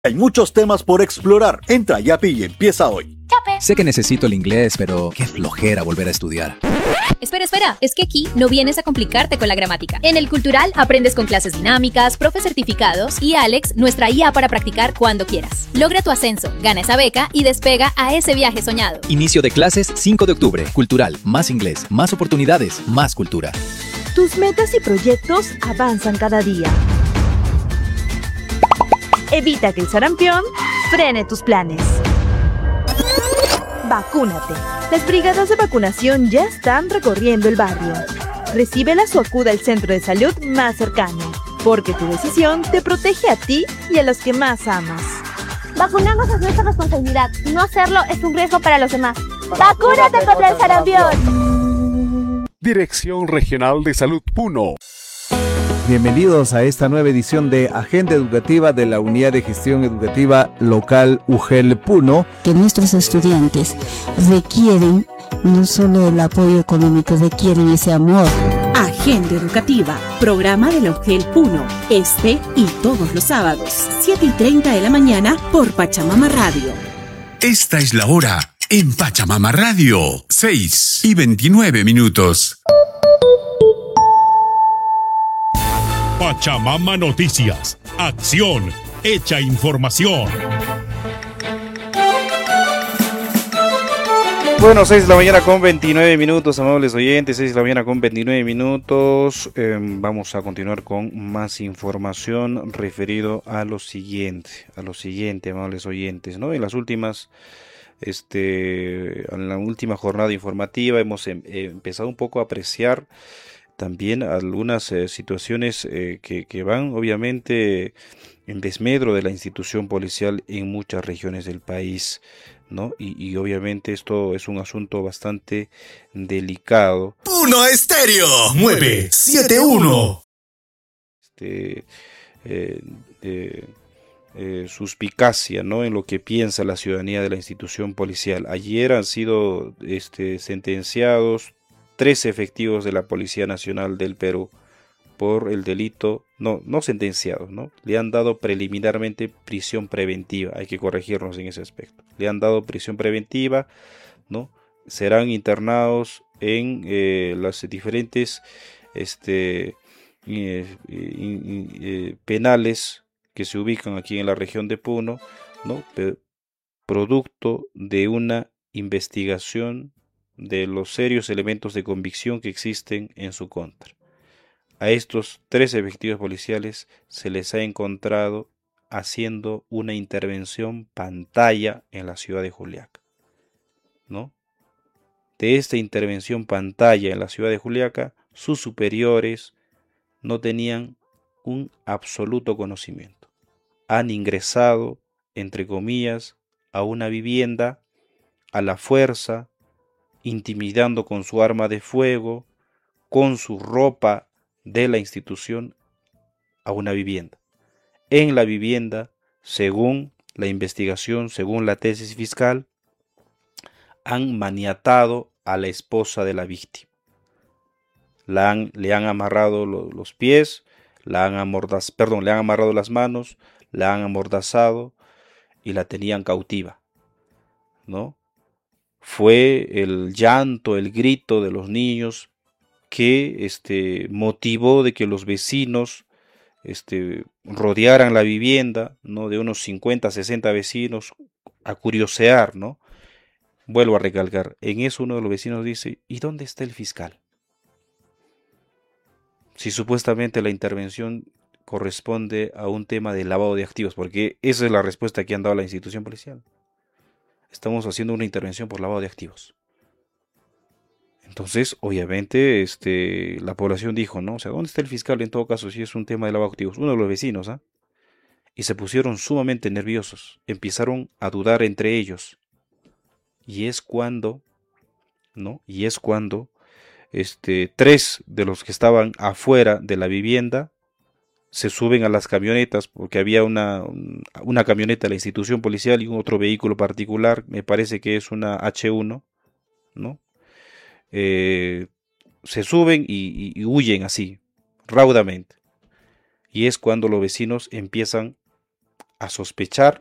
Hay muchos temas por explorar. Entra a Yapi y empieza hoy. Sé que necesito el inglés, pero qué flojera volver a estudiar. Espera, es que aquí no vienes a complicarte con la gramática. En el Cultural aprendes con clases dinámicas, profes certificados y Alex, nuestra IA para practicar cuando quieras. Logra tu ascenso, gana esa beca y despega a ese viaje soñado. Inicio de clases 5 de octubre. Cultural, más inglés, más oportunidades, más cultura. Tus metas y proyectos avanzan cada día. Evita que el sarampión frene tus planes. Vacúnate. Las brigadas de vacunación ya están recorriendo el barrio. Recíbelas o acuda al centro de salud más cercano, porque tu decisión te protege a ti y a los que más amas. Vacunarnos es nuestra responsabilidad. No hacerlo es un riesgo para los demás. ¡Vacúnate contra el sarampión! Dirección Regional de Salud Puno. Bienvenidos a esta nueva edición de Agenda Educativa de la Unidad de Gestión Educativa Local UGEL Puno. Que nuestros estudiantes requieren no solo el apoyo económico, requieren ese amor. Agenda Educativa, programa de la UGEL Puno, este y todos los sábados, 7:30 de la mañana por Pachamama Radio. Esta es la hora en Pachamama Radio, 6:29. Pachamama Noticias. Acción hecha información. Bueno, 6 de la mañana con 29 minutos, amables oyentes, 6 de la mañana con 29 minutos. Vamos a continuar con más información referido a lo siguiente, amables oyentes, ¿no? En las últimas, en la última jornada informativa hemos empezado un poco a apreciar también algunas situaciones que van obviamente en desmedro de la institución policial en muchas regiones del país, ¿no? Y obviamente esto es un asunto bastante delicado. Puno Estéreo 971. Suspicacia, ¿no?, en lo que piensa la ciudadanía de la institución policial. Ayer han sido sentenciados 3 efectivos de la Policía Nacional del Perú por el delito, no sentenciados, ¿no? Le han dado preliminarmente prisión preventiva, hay que corregirnos en ese aspecto. Le han dado prisión preventiva, ¿no? Serán internados en las diferentes penales que se ubican aquí en la región de Puno, ¿no? Producto de una investigación de los serios elementos de convicción que existen en su contra. A estos 3 efectivos policiales se les ha encontrado haciendo una intervención pantalla en la ciudad de Juliaca, ¿no? De esta intervención pantalla en la ciudad de Juliaca, sus superiores no tenían un absoluto conocimiento. Han ingresado, entre comillas, a una vivienda a la fuerza, intimidando con su arma de fuego, con su ropa de la institución, a una vivienda. En la vivienda, según la investigación, según la tesis fiscal, han maniatado a la esposa de la víctima. Le han amarrado los pies, le han amarrado las manos, la han amordazado y la tenían cautiva, ¿no? Fue el llanto, el grito de los niños que motivó de que los vecinos rodearan la vivienda, ¿no?, de unos 50, 60 vecinos, a curiosear, ¿no? Vuelvo a recalcar, en eso uno de los vecinos dice: ¿y dónde está el fiscal? Si supuestamente la intervención corresponde a un tema de lavado de activos, porque esa es la respuesta que han dado la institución policial. Estamos haciendo una intervención por lavado de activos. Entonces, obviamente, la población dijo, ¿no? O sea, ¿dónde está el fiscal en todo caso si es un tema de lavado de activos? Uno de los vecinos, ¿ah? Y se pusieron sumamente nerviosos. Empezaron a dudar entre ellos. Y es cuando, ¿no? 3 de los que estaban afuera de la vivienda se suben a las camionetas, porque había una camioneta de la institución policial y un otro vehículo particular, me parece que es una H1, ¿no? Se suben y huyen así, raudamente. Y es cuando los vecinos empiezan a sospechar